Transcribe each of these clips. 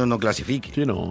Junior no clasifique. Sí, no.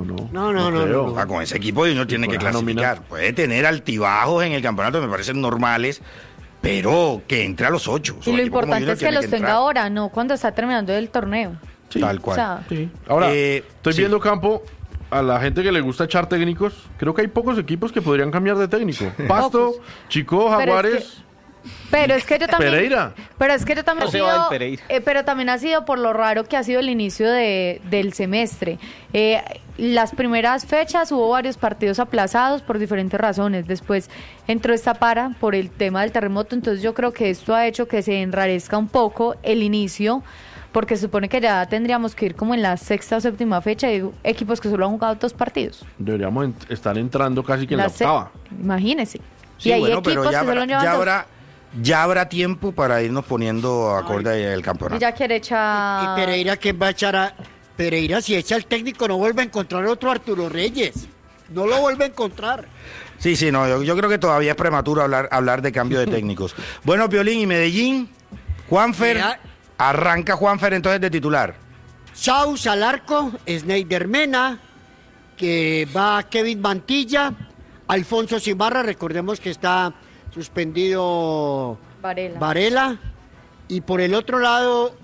No. Con ese equipo Junior tiene que clasificar. Puede tener altibajos en el campeonato, me parecen normales, pero que entre a los 8. Y lo importante es que los tenga ahora, no cuando está terminando el torneo. Sí, tal cual. O sea, sí. Ahora, estoy viendo campo a la gente que le gusta echar técnicos. Creo que hay pocos equipos que podrían cambiar de técnico. Pasto, Chico, Jaguares. Pero es que yo también. Pereira. Pero es que yo también pero también ha sido por lo raro que ha sido el inicio del semestre. Las primeras fechas hubo varios partidos aplazados por diferentes razones. Después entró esta para por el tema del terremoto. Entonces yo creo que esto ha hecho que se enrarezca un poco el inicio, porque se supone que ya tendríamos que ir como en la sexta o séptima fecha. Hay equipos que solo han jugado 2 partidos. Deberíamos estar entrando casi que en la octava. Imagínese. Sí, y hay bueno, equipos pero que solo llevan ya habrá tiempo para irnos poniendo acorde al campeonato. Y ya quiere echar... ¿Y Pereira quién va a echar a...? Pereira, si echa el técnico, no vuelve a encontrar otro Arturo Reyes. No lo vuelve a encontrar. Sí, no, yo creo que todavía es prematuro hablar de cambio de técnicos. Bueno, Piolín y Medellín, Juanfer, arranca Juanfer entonces de titular. Chaus al arco, Sneider Mena, que va Kevin Mantilla, Alfonso Cimarra, recordemos que está suspendido Varela, y por el otro lado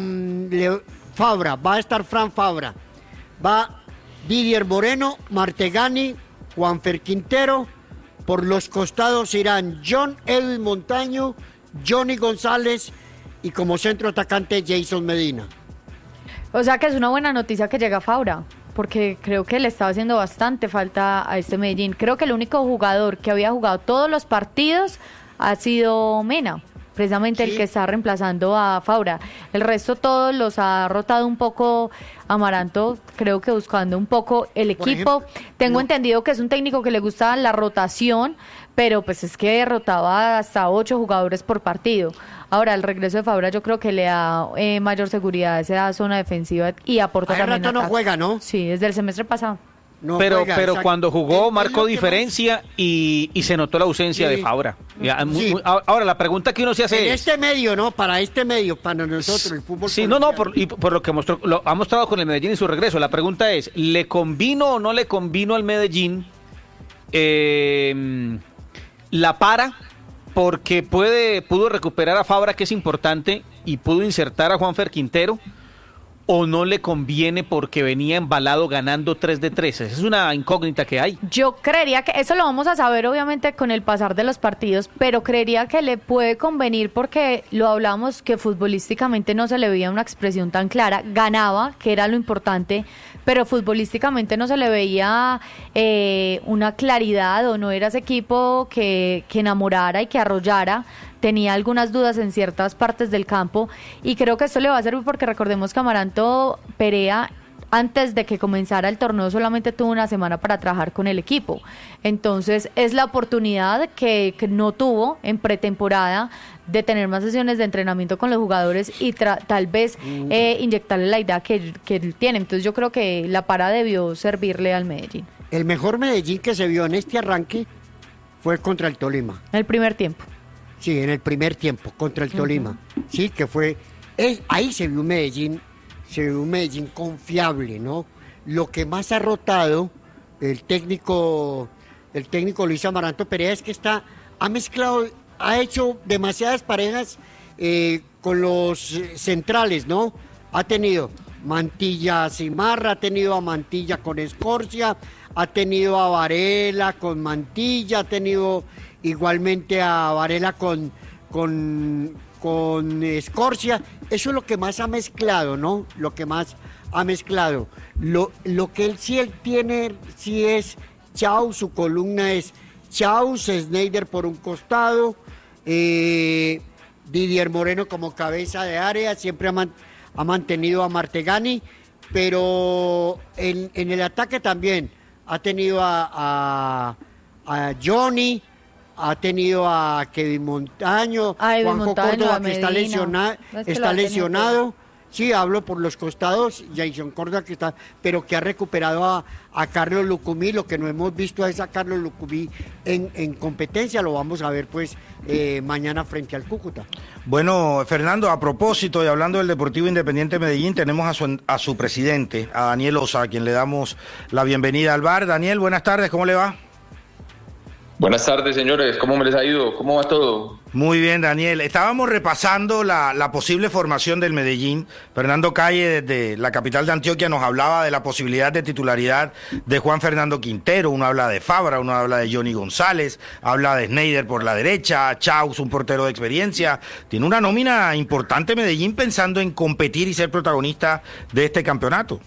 Fabra, va a estar Fran Fabra, va Didier Moreno, Martegani, Juanfer Quintero, por los costados irán John Edwin Montaño, Johnny González y como centro atacante Jason Medina. O sea que es una buena noticia que llega Fabra, porque creo que le estaba haciendo bastante falta a este Medellín. Creo que el único jugador que había jugado todos los partidos ha sido Mena, precisamente el que está reemplazando a Fabra. El resto todos los ha rotado un poco Amaranto, creo que buscando un poco el equipo. Tengo entendido que es un técnico que le gusta la rotación, pero pues es que rotaba hasta 8 jugadores por partido. Ahora, el regreso de Fabra yo creo que le da mayor seguridad a esa zona defensiva y aporta también. Rato no juega, ¿no? Sí, desde el semestre pasado. No pero cuando jugó marcó diferencia y se notó la ausencia de Fabra. Ahora, la pregunta que uno se hace es... este medio, ¿no? Para este medio, para nosotros, el fútbol. Sí, por lo que ha mostrado con el Medellín y su regreso. La pregunta es, ¿le convino o no le convino al Medellín la para? Porque pudo recuperar a Fabra, que es importante, y pudo insertar a Juanfer Quintero, o no le conviene porque venía embalado ganando 3-3. Esa es una incógnita que hay. Yo creería que eso lo vamos a saber obviamente con el pasar de los partidos, pero creería que le puede convenir porque lo hablamos que futbolísticamente no se le veía una expresión tan clara, ganaba, que era lo importante, pero futbolísticamente no se le veía una claridad o no era ese equipo que enamorara y que arrollara. Tenía algunas dudas en ciertas partes del campo y creo que esto le va a servir porque recordemos que Amaranto Perea antes de que comenzara el torneo solamente tuvo una semana para trabajar con el equipo. Entonces es la oportunidad que no tuvo en pretemporada de tener más sesiones de entrenamiento con los jugadores y tal vez inyectarle la idea que él tiene. Entonces yo creo que la para debió servirle al Medellín. El mejor Medellín que se vio en este arranque fue contra el Tolima. El primer tiempo. Sí, en el primer tiempo, contra el Tolima. Sí, que fue... ahí se vio un Medellín confiable, ¿no? Lo que más ha rotado el técnico Luis Amaranto Perea es que ha hecho demasiadas parejas con los centrales, ¿no? Ha tenido Mantilla Cimarra, ha tenido a Mantilla con Escorcia, ha tenido a Varela con Mantilla, ha tenido igualmente a Varela con Escorcia. Eso es lo que más ha mezclado, ¿no? Lo que más ha mezclado. Lo que él tiene, sí es Chaus, su columna es Chaus, Sneider por un costado, Didier Moreno como cabeza de área, siempre ha mantenido a Martegani, pero en el ataque también ha tenido a Johnny, ha tenido a Kevin Montaño, Juanjo Córdoba que está lesionado, Sí, hablo por los costados, Jason Córdoba que está, pero que ha recuperado a Carlos Lucumí. Lo que no hemos visto es a Carlos Lucumí en competencia, lo vamos a ver pues mañana frente al Cúcuta. Bueno, Fernando, a propósito y hablando del Deportivo Independiente Medellín, tenemos a su presidente, a Daniel Osa, a quien le damos la bienvenida al bar. Daniel, buenas tardes, ¿cómo le va? Buenas tardes, señores. ¿Cómo me les ha ido? ¿Cómo va todo? Muy bien, Daniel. Estábamos repasando la posible formación del Medellín. Fernando Calle, desde la capital de Antioquia, nos hablaba de la posibilidad de titularidad de Juan Fernando Quintero. Uno habla de Fabra, uno habla de Johnny González, habla de Schneider por la derecha, Chaus, un portero de experiencia. Tiene una nómina importante Medellín pensando en competir y ser protagonista de este campeonato.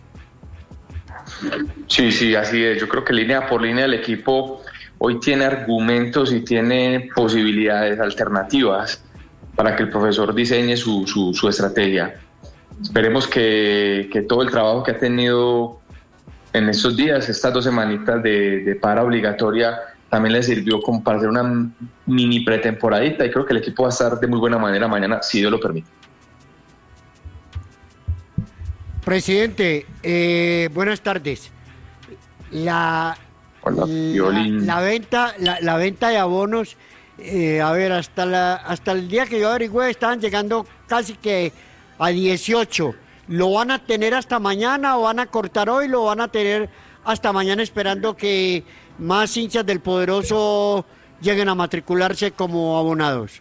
Sí, así es. Yo creo que línea por línea el equipo hoy tiene argumentos y tiene posibilidades alternativas para que el profesor diseñe su estrategia. Esperemos que todo el trabajo que ha tenido en estos días, estas 2 semanitas de para obligatoria, también le sirvió como para hacer una mini pretemporadita, y creo que el equipo va a estar de muy buena manera mañana, si Dios lo permite. Presidente, buenas tardes. La venta de abonos, a ver, hasta el día que yo averigüé estaban llegando casi que a 18. ¿Lo van a tener hasta mañana o van a cortar hoy? ¿Lo van a tener hasta mañana esperando que más hinchas del Poderoso lleguen a matricularse como abonados?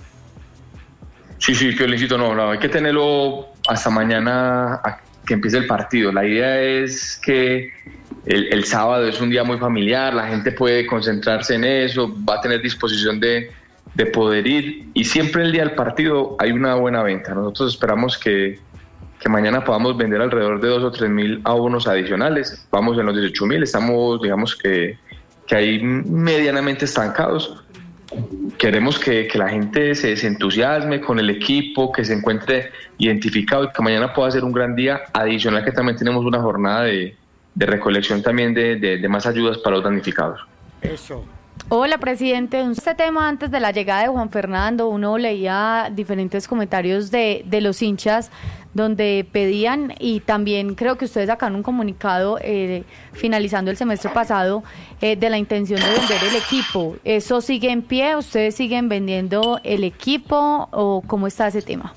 Sí, Piolincito, no, hay que tenerlo hasta mañana a que empiece el partido. La idea es que el sábado es un día muy familiar, la gente puede concentrarse en eso, va a tener disposición de poder ir, y siempre el día del partido hay una buena venta. Nosotros esperamos que mañana podamos vender alrededor de 2 o 3 mil abonos adicionales. Vamos en los 18.000, estamos, digamos que ahí medianamente estancados. Queremos que la gente se entusiasme con el equipo, que se encuentre identificado y que mañana pueda ser un gran día. Adicional que también tenemos una jornada de recolección también de más ayudas para los damnificados. Eso. Hola, presidente. Este tema antes de la llegada de Juan Fernando, uno leía diferentes comentarios de los hinchas donde pedían, y también creo que ustedes sacaron un comunicado finalizando el semestre pasado de la intención de vender el equipo. ¿Eso sigue en pie? ¿Ustedes siguen vendiendo el equipo o cómo está ese tema?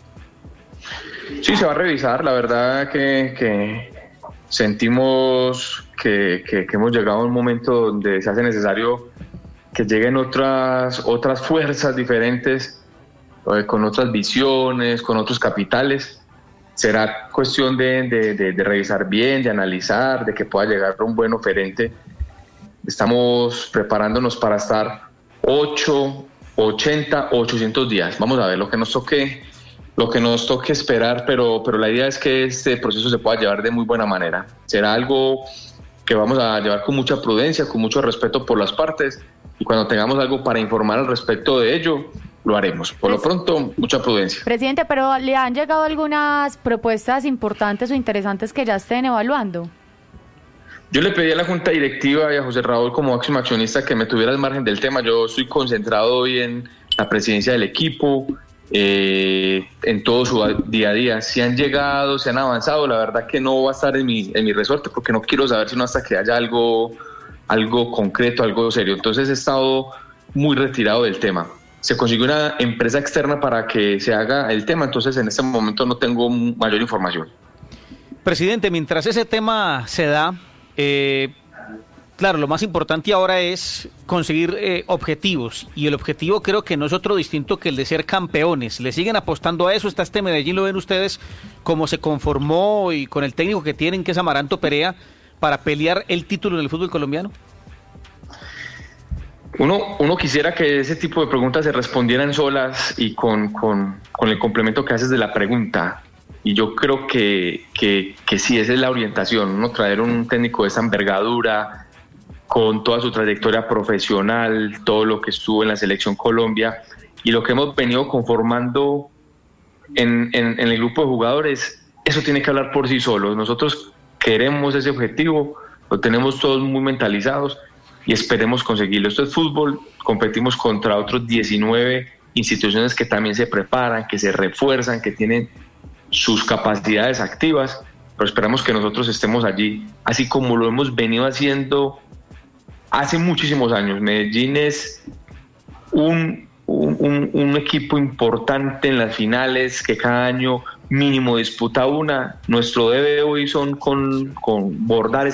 Sí, se va a revisar. La verdad que sentimos que hemos llegado a un momento donde se hace necesario que lleguen otras fuerzas diferentes, con otras visiones, con otros capitales. Será cuestión de revisar bien, de analizar, de que pueda llegar un buen oferente. Estamos preparándonos para estar 8, 80, 800 días. Vamos a ver lo que nos toque esperar, pero la idea es que este proceso se pueda llevar de muy buena manera. Será algo que vamos a llevar con mucha prudencia, con mucho respeto por las partes, y cuando tengamos algo para informar al respecto de ello, lo haremos. Por lo pronto, mucha prudencia. Presidente, pero ¿le han llegado algunas propuestas importantes o interesantes que ya estén evaluando? Yo le pedí a la Junta Directiva y a José Raúl como máximo accionista que me tuviera al margen del tema. Yo estoy concentrado hoy en la presidencia del equipo, en todo su día a día. Si han llegado, si han avanzado, la verdad que no va a estar en mi resorte, porque no quiero saber sino hasta que haya algo concreto, algo serio. Entonces he estado muy retirado del tema. Se consiguió una empresa externa para que se haga el tema, entonces en este momento no tengo mayor información. Presidente, mientras ese tema se da, claro, lo más importante ahora es conseguir objetivos, y el objetivo creo que no es otro distinto que el de ser campeones. ¿Le siguen apostando a eso? ¿Está este Medellín, lo ven ustedes, como se conformó y con el técnico que tienen, que es Amaranto Perea, para pelear el título en el fútbol colombiano? Uno quisiera que ese tipo de preguntas se respondieran solas y con el complemento que haces de la pregunta. Y yo creo que sí, esa es la orientación. Uno traer un técnico de esa envergadura, con toda su trayectoria profesional, todo lo que estuvo en la Selección Colombia y lo que hemos venido conformando en el grupo de jugadores, eso tiene que hablar por sí solo. Nosotros queremos ese objetivo, lo tenemos todos muy mentalizados y esperemos conseguirlo. Esto es fútbol, competimos contra otros 19 instituciones que también se preparan, que se refuerzan, que tienen sus capacidades activas, pero esperamos que nosotros estemos allí, así como lo hemos venido haciendo hace muchísimos años. Medellín es un equipo importante en las finales, que cada año mínimo disputa una. Nuestro debe hoy son con bordar